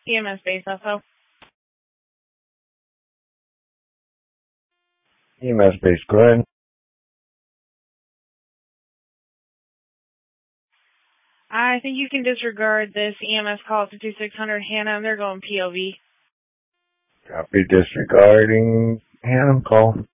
EMS base also. EMS base, go ahead. I think you can disregard this EMS call to 2600 Hannah. They're going POV. Copy, disregarding Hannah call.